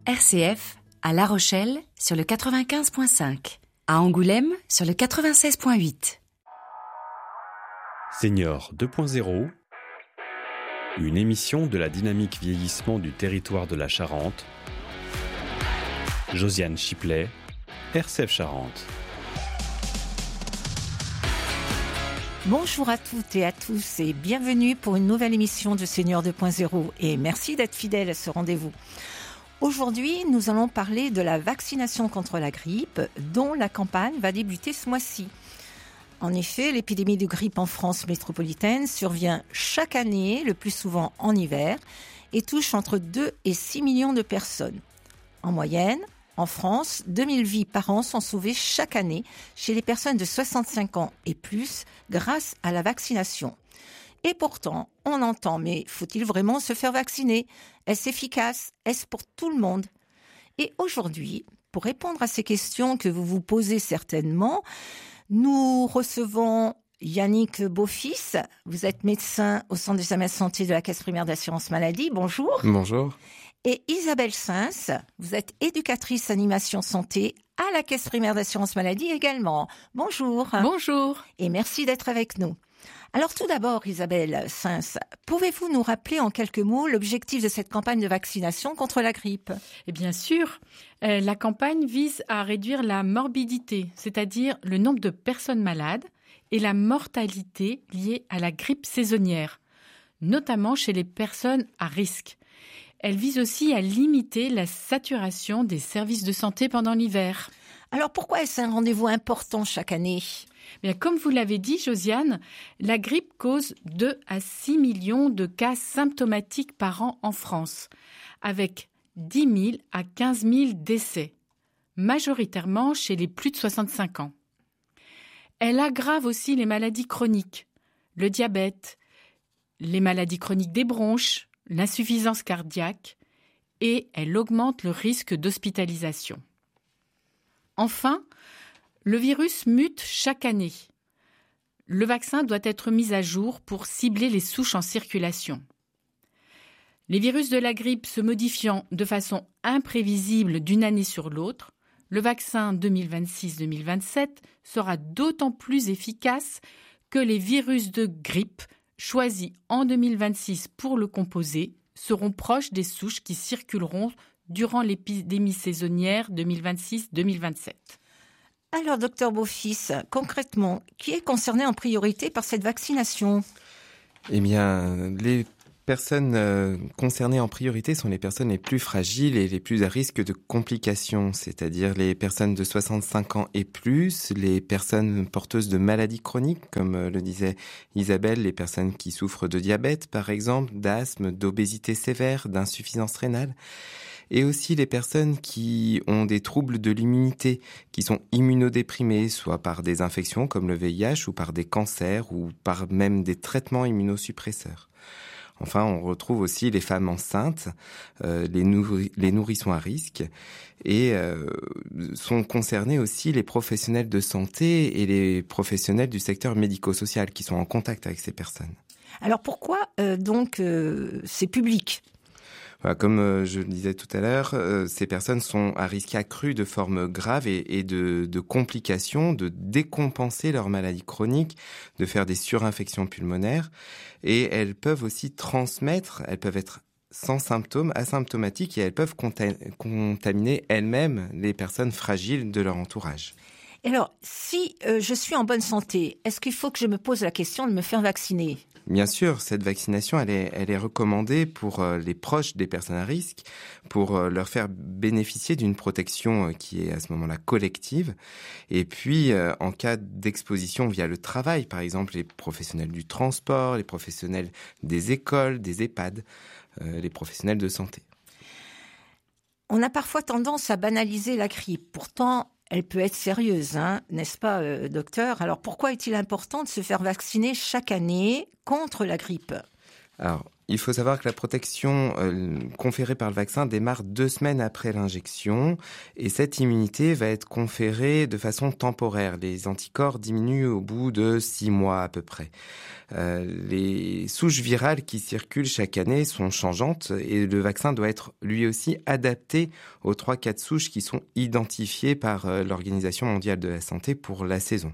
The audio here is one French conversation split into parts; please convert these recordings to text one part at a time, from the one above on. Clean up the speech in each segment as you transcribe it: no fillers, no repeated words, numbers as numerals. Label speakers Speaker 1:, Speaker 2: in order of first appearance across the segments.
Speaker 1: RCF, à La Rochelle, sur le 95.5. À Angoulême, sur le 96.8.
Speaker 2: Senior 2.0, une émission de la dynamique vieillissement du territoire de la Charente. Josiane Chiplet, RCF Charente.
Speaker 3: Bonjour à toutes et à tous et bienvenue pour une nouvelle émission de Senior 2.0 et merci d'être fidèles à ce rendez-vous. Aujourd'hui, nous allons parler de la vaccination contre la grippe dont la campagne va débuter ce mois-ci. En effet, l'épidémie de grippe en France métropolitaine survient chaque année, le plus souvent en hiver, et touche entre 2 et 6 millions de personnes. En moyenne, en France, 2000 vies par an sont sauvées chaque année chez les personnes de 65 ans et plus grâce à la vaccination. Et pourtant, on entend, mais faut-il vraiment se faire vacciner ? Est-ce efficace ? Est-ce pour tout le monde ? Et aujourd'hui, pour répondre à ces questions que vous vous posez certainement, nous recevons Yannick Beaufils. Vous êtes médecin au Centre d'examen de santé de la Caisse primaire d'assurance maladie. Bonjour.
Speaker 4: Bonjour.
Speaker 3: Et Isabelle Sins, vous êtes éducatrice animation santé à la Caisse primaire d'assurance maladie également. Bonjour.
Speaker 5: Bonjour.
Speaker 3: Et merci d'être avec nous. Alors tout d'abord, Isabelle Sins, pouvez-vous nous rappeler en quelques mots l'objectif de cette campagne de vaccination contre la grippe ?
Speaker 5: Et bien sûr, la campagne vise à réduire la morbidité, c'est-à-dire le nombre de personnes malades et la mortalité liée à la grippe saisonnière, notamment chez les personnes à risque. Elle vise aussi à limiter la saturation des services de santé pendant l'hiver.
Speaker 3: Alors pourquoi est-ce un rendez-vous important chaque année ?
Speaker 5: Bien, comme vous l'avez dit, Josiane, la grippe cause 2 à 6 millions de cas symptomatiques par an en France, avec 10 000 à 15 000 décès, majoritairement chez les plus de 65 ans. Elle aggrave aussi les maladies chroniques, le diabète, les maladies chroniques des bronches, l'insuffisance cardiaque, et elle augmente le risque d'hospitalisation. Enfin, le virus mute chaque année. Le vaccin doit être mis à jour pour cibler les souches en circulation. Les virus de la grippe se modifiant de façon imprévisible d'une année sur l'autre, le vaccin 2026-2027 sera d'autant plus efficace que les virus de grippe choisis en 2026 pour le composer seront proches des souches qui circuleront durant l'épidémie saisonnière 2026-2027.
Speaker 3: Alors, docteur Beaufils, concrètement, qui est concerné en priorité par cette vaccination ?
Speaker 4: Eh bien, les personnes concernées en priorité sont les personnes les plus fragiles et les plus à risque de complications, c'est-à-dire les personnes de 65 ans et plus, les personnes porteuses de maladies chroniques, comme le disait Isabelle, les personnes qui souffrent de diabète, par exemple, d'asthme, d'obésité sévère, d'insuffisance rénale, et aussi les personnes qui ont des troubles de l'immunité, qui sont immunodéprimées, soit par des infections comme le VIH ou par des cancers ou par même des traitements immunosuppresseurs. Enfin, on retrouve aussi les femmes enceintes, les nourrissons à risque et sont concernés aussi les professionnels de santé et les professionnels du secteur médico-social qui sont en contact avec ces personnes.
Speaker 3: Alors pourquoi donc c'est public ?
Speaker 4: Voilà, comme je le disais tout à l'heure, ces personnes sont à risque accru de formes graves et de complications, de décompenser leur maladie chronique, de faire des surinfections pulmonaires. Et elles peuvent aussi transmettre, elles peuvent être sans symptômes, asymptomatiques, et elles peuvent contaminer elles-mêmes les personnes fragiles de leur entourage.
Speaker 3: Alors, si je suis en bonne santé, est-ce qu'il faut que je me pose la question de me faire vacciner ?
Speaker 4: Bien sûr, cette vaccination, elle est recommandée pour les proches des personnes à risque, pour leur faire bénéficier d'une protection qui est à ce moment-là collective. Et puis, en cas d'exposition via le travail, par exemple, les professionnels du transport, les professionnels des écoles, des EHPAD, les professionnels de santé.
Speaker 3: On a parfois tendance à banaliser la grippe. Pourtant, elle peut être sérieuse, n'est-ce pas, docteur ? Alors, pourquoi est-il important de se faire vacciner chaque année contre la grippe ?
Speaker 4: Alors, Il faut savoir que la protection conférée par le vaccin démarre 2 semaines après l'injection et cette immunité va être conférée de façon temporaire. Les anticorps diminuent au bout de 6 mois à peu près. Les souches virales qui circulent chaque année sont changeantes et le vaccin doit être lui aussi adapté aux 3-4 souches qui sont identifiées par l'Organisation mondiale de la santé pour la saison.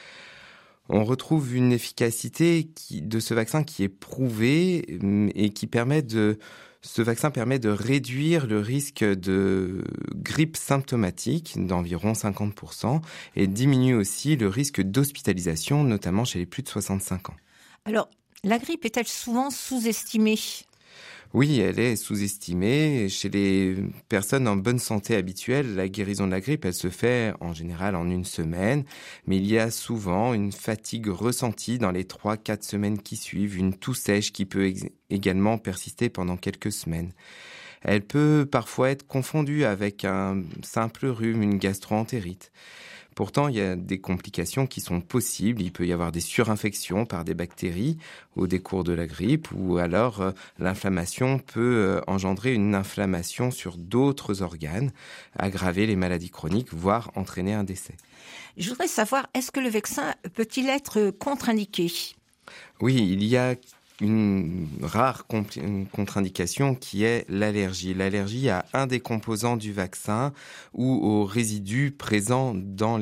Speaker 4: On retrouve une efficacité de ce vaccin qui est prouvée et qui ce vaccin permet de réduire le risque de grippe symptomatique d'environ 50% et diminue aussi le risque d'hospitalisation, notamment chez les plus de 65 ans.
Speaker 3: Alors, la grippe est-elle souvent sous-estimée ?
Speaker 4: Oui, elle est sous-estimée. Chez les personnes en bonne santé habituelle, la guérison de la grippe, elle se fait en général en 1 semaine. Mais il y a souvent une fatigue ressentie dans les 3-4 semaines qui suivent, une toux sèche qui peut également persister pendant quelques semaines. Elle peut parfois être confondue avec un simple rhume, une gastro-entérite. Pourtant, il y a des complications qui sont possibles. Il peut y avoir des surinfections par des bactéries au décours de la grippe ou alors l'inflammation peut engendrer une inflammation sur d'autres organes, aggraver les maladies chroniques, voire entraîner un décès.
Speaker 3: Je voudrais savoir, est-ce que le vaccin peut-il être contre-indiqué ?
Speaker 4: Oui, il y a une rare contre-indication qui est l'allergie. L'allergie à un des composants du vaccin ou aux résidus présents dans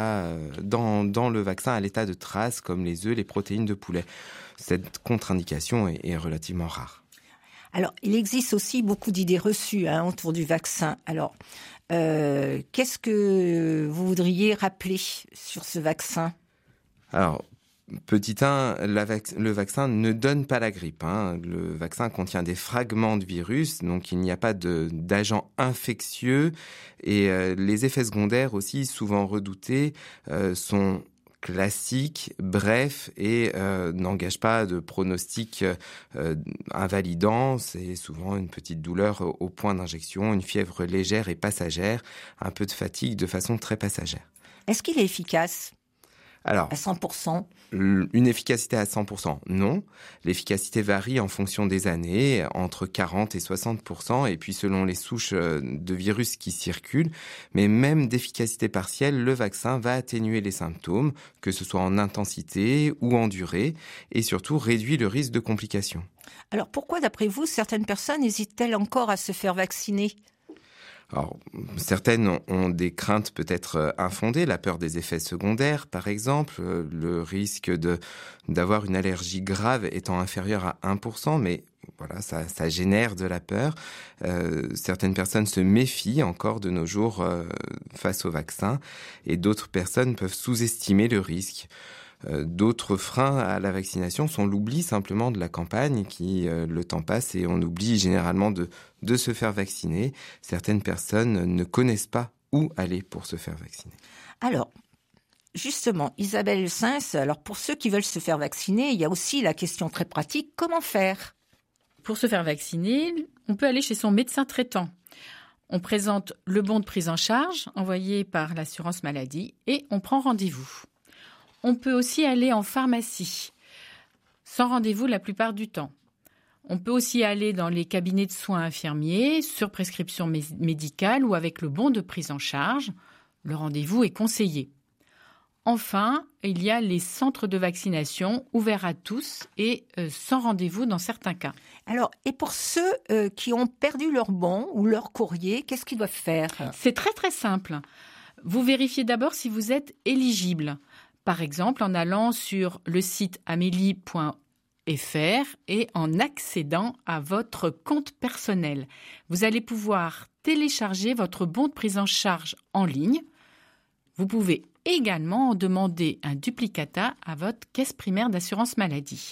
Speaker 4: le vaccin à l'état de trace, comme les œufs, les protéines de poulet. Cette contre-indication est relativement rare.
Speaker 3: Alors, il existe aussi beaucoup d'idées reçues autour du vaccin. Alors, qu'est-ce que vous voudriez rappeler sur ce vaccin ?
Speaker 4: Alors, petit 1, le vaccin ne donne pas la grippe. Le vaccin contient des fragments de virus, donc il n'y a pas d'agent infectieux. Et les effets secondaires aussi, souvent redoutés, sont classiques, brefs et n'engagent pas de pronostic invalidant. C'est souvent une petite douleur au point d'injection, une fièvre légère et passagère, un peu de fatigue de façon très passagère.
Speaker 3: Est-ce qu'il est efficace ?
Speaker 4: Alors,
Speaker 3: à 100%.
Speaker 4: Une efficacité à 100%, non. L'efficacité varie en fonction des années, entre 40 et 60%, et puis selon les souches de virus qui circulent. Mais même d'efficacité partielle, le vaccin va atténuer les symptômes, que ce soit en intensité ou en durée, et surtout réduit le risque de complications.
Speaker 3: Alors pourquoi, d'après vous, certaines personnes hésitent-elles encore à se faire vacciner ?
Speaker 4: Alors, certaines ont des craintes peut-être infondées, la peur des effets secondaires, par exemple, le risque d'avoir une allergie grave étant inférieur à 1%, mais voilà, ça génère de la peur. Certaines personnes se méfient encore de nos jours face au vaccin, et d'autres personnes peuvent sous-estimer le risque. D'autres freins à la vaccination sont l'oubli simplement de la campagne le temps passe et on oublie généralement de se faire vacciner. Certaines personnes ne connaissent pas où aller pour se faire vacciner.
Speaker 3: Alors, justement, Isabelle Sainz, alors pour ceux qui veulent se faire vacciner, il y a aussi la question très pratique, comment faire ?
Speaker 5: Pour se faire vacciner, on peut aller chez son médecin traitant. On présente le bon de prise en charge envoyé par l'assurance maladie et on prend rendez-vous. On peut aussi aller en pharmacie, sans rendez-vous la plupart du temps. On peut aussi aller dans les cabinets de soins infirmiers, sur prescription médicale ou avec le bon de prise en charge. Le rendez-vous est conseillé. Enfin, il y a les centres de vaccination ouverts à tous et sans rendez-vous dans certains cas.
Speaker 3: Alors, et pour ceux qui ont perdu leur bon ou leur courrier, qu'est-ce qu'ils doivent faire ?
Speaker 5: C'est très très simple. Vous vérifiez d'abord si vous êtes éligible. Par exemple, en allant sur le site amélie.fr et en accédant à votre compte personnel. Vous allez pouvoir télécharger votre bon de prise en charge en ligne. Vous pouvez également en demander un duplicata à votre caisse primaire d'assurance maladie.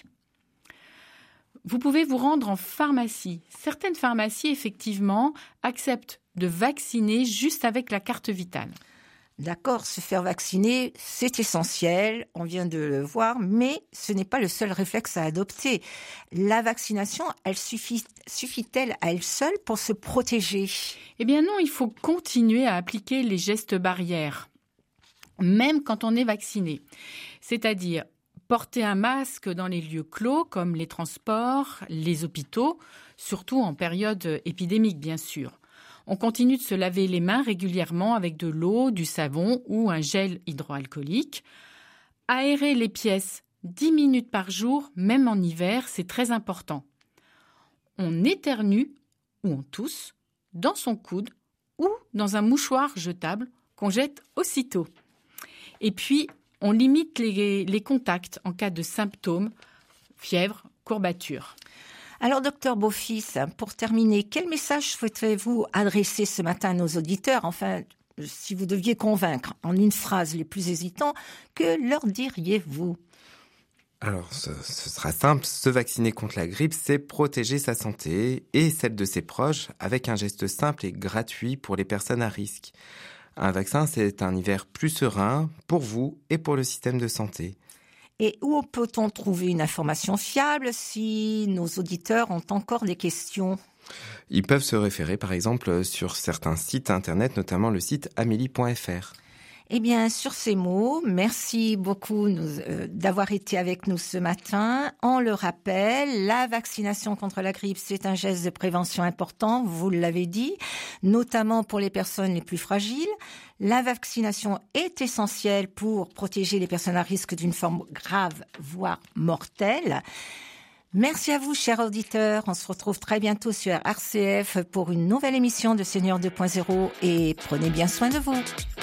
Speaker 5: Vous pouvez vous rendre en pharmacie. Certaines pharmacies, effectivement, acceptent de vacciner juste avec la carte vitale.
Speaker 3: D'accord, se faire vacciner, c'est essentiel, on vient de le voir, mais ce n'est pas le seul réflexe à adopter. La vaccination, elle suffit-elle à elle seule pour se protéger ?
Speaker 5: Eh bien non, il faut continuer à appliquer les gestes barrières, même quand on est vacciné. C'est-à-dire Porter un masque dans les lieux clos comme les transports, les hôpitaux, surtout en période épidémique bien sûr. On continue de se laver les mains régulièrement avec de l'eau, du savon ou un gel hydroalcoolique. Aérer les pièces 10 minutes par jour, même en hiver, c'est très important. On éternue ou on tousse dans son coude ou dans un mouchoir jetable qu'on jette aussitôt. Et puis, on limite les contacts en cas de symptômes, fièvre, courbature.
Speaker 3: Alors, docteur Beaufils, pour terminer, quel message souhaiterez-vous adresser ce matin à nos auditeurs ? Enfin, si vous deviez convaincre en une phrase les plus hésitants, que leur diriez-vous ?
Speaker 4: Alors, ce sera simple. Se vacciner contre la grippe, c'est protéger sa santé et celle de ses proches avec un geste simple et gratuit pour les personnes à risque. Un vaccin, c'est un hiver plus serein pour vous et pour le système de santé.
Speaker 3: Et où peut-on trouver une information fiable si nos auditeurs ont encore des questions ?
Speaker 4: Ils peuvent se référer par exemple sur certains sites internet, notamment le site amélie.fr.
Speaker 3: Eh bien, sur ces mots, merci beaucoup d'avoir été avec nous ce matin. On le rappelle, la vaccination contre la grippe, c'est un geste de prévention important, vous l'avez dit, notamment pour les personnes les plus fragiles. La vaccination est essentielle pour protéger les personnes à risque d'une forme grave, voire mortelle. Merci à vous, chers auditeurs. On se retrouve très bientôt sur RCF pour une nouvelle émission de Senior 2.0 et prenez bien soin de vous.